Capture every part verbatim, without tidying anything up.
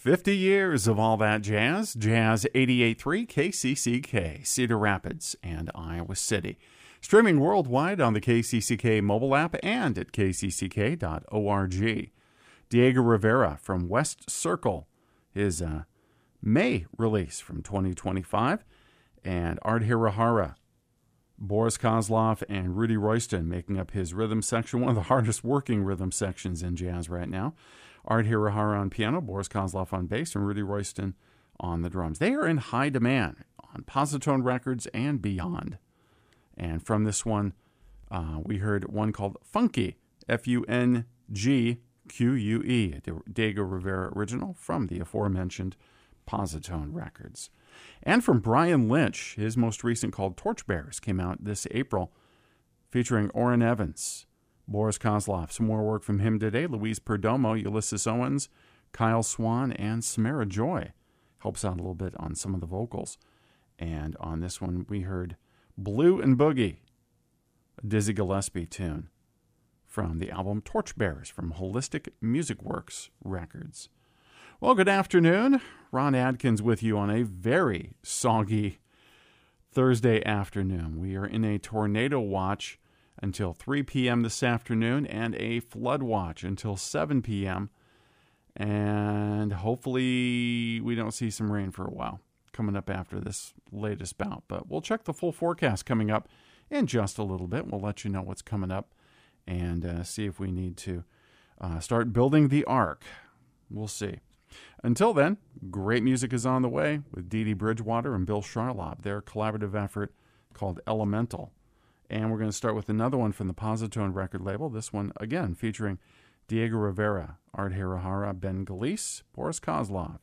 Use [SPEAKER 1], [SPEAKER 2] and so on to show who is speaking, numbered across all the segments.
[SPEAKER 1] fifty years of all that jazz. Jazz eighty-eight point three K C C K, Cedar Rapids and Iowa City. Streaming worldwide on the K C C K mobile app and at k c c k dot org. Diego Rivera from West Circle, his uh, May release from twenty twenty-five. And Art Hirahara, Boris Kozlov, and Rudy Royston making up his rhythm section, one of the hardest working rhythm sections in jazz right now. Art Hirahara on piano, Boris Kozlov on bass, and Rudy Royston on the drums. They are in high demand on Positone Records and beyond. And from this one, uh, we heard one called Funky, F U N G Q U E, a Diego Rivera original from the aforementioned Positone Records. And from Brian Lynch, his most recent called Torchbearers came out this April, featuring Orrin Evans, Boris Kozlov. Some more work from him today. Luis Perdomo, Ulysses Owens, Kyle Swan, and Samara Joy. Helps out a little bit on some of the vocals. And on this one, we heard Blue and Boogie, a Dizzy Gillespie tune from the album Torchbearers from Holistic Music Works Records. Well, good afternoon. Ron Adkins with you on a very soggy Thursday afternoon. We are in a tornado watch until three p.m. this afternoon and a flood watch until seven p.m. And hopefully we don't see some rain for a while coming up after this latest bout. But we'll check the full forecast coming up in just a little bit. We'll let you know what's coming up and uh, see if we need to uh, start building the ark. We'll see. Until then, great music is on the way with Dee Dee Bridgewater and Bill Charlap, their collaborative effort called Elemental. And we're going to start with another one from the Positone record label. This one, again, featuring Diego Rivera, Art Hirahara, Ben Galice, Boris Kozlov.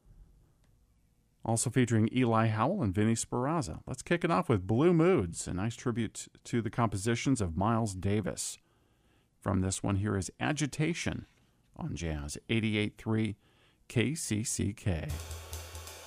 [SPEAKER 1] Also featuring Eli Howell and Vinny Speranza. Let's kick it off with Blue Moods, a nice tribute to the compositions of Miles Davis. From this one, here is Agitation on Jazz eighty-eight point three K C C K.